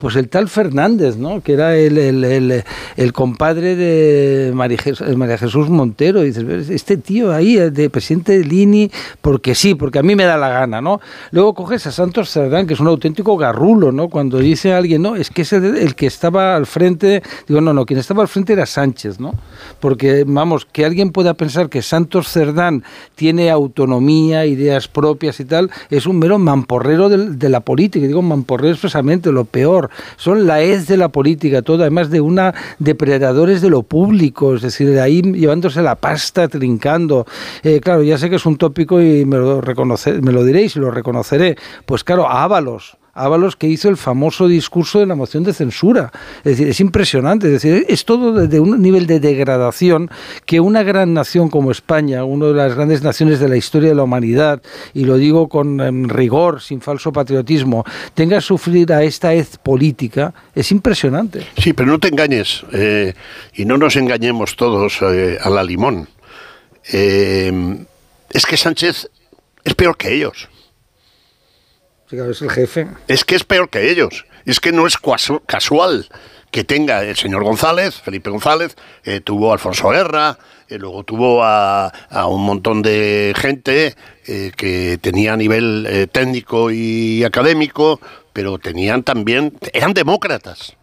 Pues el tal Fernández, ¿no? Que era el compadre de María Jesús Montero. Y dices, este tío ahí, de presidente de Lini, porque sí, porque a mí me da la gana, ¿no? Luego coges a Santos Cerdán, que es un auténtico garrulo, ¿no? Cuando dice a alguien, no, es que es el que estaba al frente, digo, no, quien estaba al frente era Sánchez, ¿no? Porque, vamos, que alguien pueda pensar que Santos Cerdán tiene autonomía, ideas propias y tal, es un mero mamporrero de la política. Y digo mamporrero expresamente, lo peor. Son la hez de la política, todo, además de una depredadores de lo público, es decir, de ahí llevándose la pasta, trincando. Claro, ya sé que es un tópico y me lo diréis y lo reconoceré. Pues claro, Ábalos, que hizo el famoso discurso de la moción de censura. Es decir, es impresionante. Es decir, es todo de un nivel de degradación que una gran nación como España, una de las grandes naciones de la historia de la humanidad, y lo digo con rigor, sin falso patriotismo, tenga que sufrir a esta hez política, es impresionante. Sí, pero no te engañes, y no nos engañemos todos a la limón. Es que Sánchez es peor que ellos. Es el jefe. Es que es peor que ellos. Es que no es casual que tenga el señor González, Felipe González, tuvo a Alfonso Guerra, luego tuvo a un montón de gente que tenía nivel técnico y académico, pero tenían también, eran demócratas.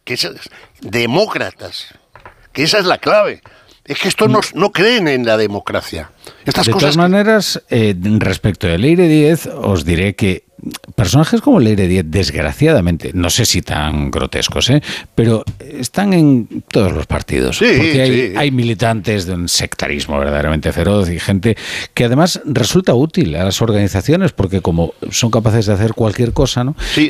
Demócratas. Que esa es la clave. Es que estos no creen en la democracia. De todas maneras, respecto de Leire Díez, os diré que personajes como Leire Díez, desgraciadamente, no sé si tan grotescos, pero están en todos los partidos. Sí, porque hay militantes de un sectarismo verdaderamente feroz y gente que además resulta útil a las organizaciones porque como son capaces de hacer cualquier cosa, ¿no? Sí.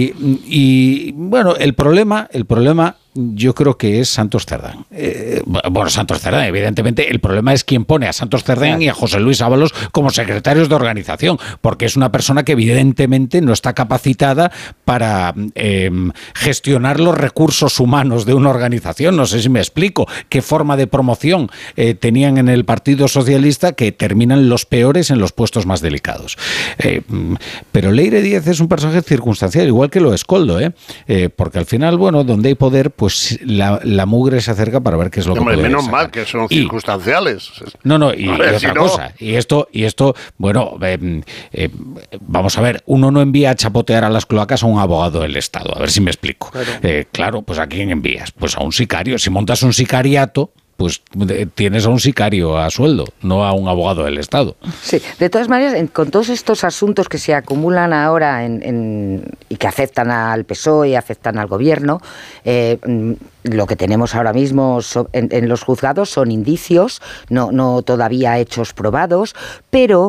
Y bueno, el problema yo creo que es Santos Cerdán. Santos Cerdán, evidentemente, el problema es quién pone a Santos Cerdán y a José Luis Ábalos como secretarios de organización, porque es una persona que evidentemente no está capacitada para gestionar los recursos humanos de una organización. No sé si me explico. ¿Qué forma de promoción tenían en el Partido Socialista que terminan los peores en los puestos más delicados? Pero Leire Díez es un personaje circunstancial, igual que lo es Koldo, porque al final, bueno, donde hay poder, pues la mugre se acerca para ver qué es lo que puede menos sacar. mal que son circunstanciales. Y otra cosa. Y esto, bueno, vamos a ver, uno no envía a chapotear a las cloacas a un abogado del Estado, a ver si me explico. Claro, pues ¿a quién envías? Pues a un sicario. Si montas un sicariato, pues tienes a un sicario a sueldo, no a un abogado del Estado. Sí, de todas maneras, con todos estos asuntos que se acumulan ahora y que afectan al PSOE y afectan al gobierno, lo que tenemos ahora mismo en los juzgados son indicios, no todavía hechos probados, pero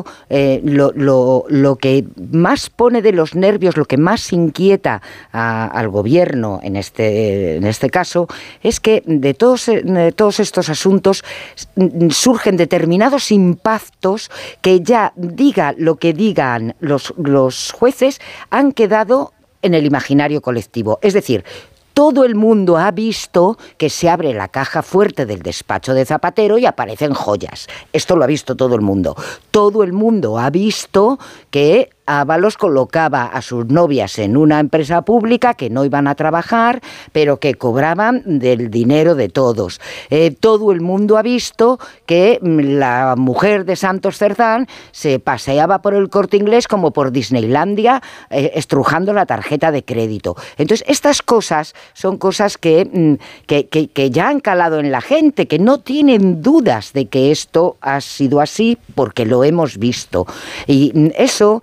lo que más pone de los nervios, lo que más inquieta al gobierno en este caso, es que de todos estos asuntos surgen determinados impactos que ya diga lo que digan los jueces, han quedado en el imaginario colectivo. Es decir, todo el mundo ha visto que se abre la caja fuerte del despacho de Zapatero y aparecen joyas. Esto lo ha visto todo el mundo. Todo el mundo ha visto que Ábalos colocaba a sus novias en una empresa pública que no iban a trabajar, pero que cobraban del dinero de todos. Todo el mundo ha visto que la mujer de Santos Cerdán se paseaba por el Corte Inglés como por Disneylandia, estrujando la tarjeta de crédito. Entonces, estas cosas son cosas que ya han calado en la gente, que no tienen dudas de que esto ha sido así porque lo hemos visto. Y eso,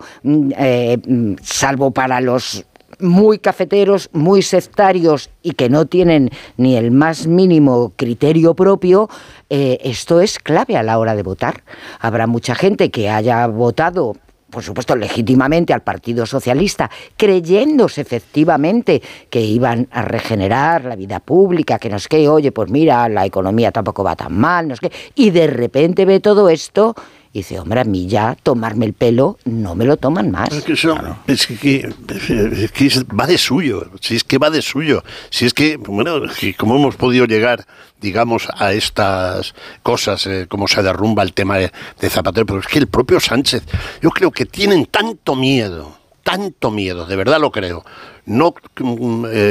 salvo para los muy cafeteros, muy sectarios y que no tienen ni el más mínimo criterio propio, esto es clave a la hora de votar. Habrá mucha gente que haya votado, por supuesto, legítimamente al Partido Socialista, creyéndose efectivamente que iban a regenerar la vida pública, que no es que, oye, pues mira, la economía tampoco va tan mal, no es que, y de repente ve todo esto y dice, hombre, a mí ya tomarme el pelo no me lo toman más. Es que va de suyo, si es que va de suyo, si es que, bueno, ¿cómo hemos podido llegar, digamos, a estas cosas, cómo se derrumba el tema de Zapatero? Pero es que el propio Sánchez, yo creo que tienen tanto miedo, de verdad lo creo, no